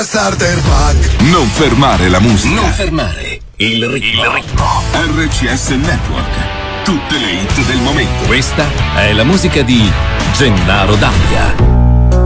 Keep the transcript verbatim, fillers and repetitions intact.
Starter Pack. Non fermare la musica. Non fermare il ritmo. Il ritmo. R C S Network. Tutte le hit del momento. Questa è la musica di Gennaro Dabbia.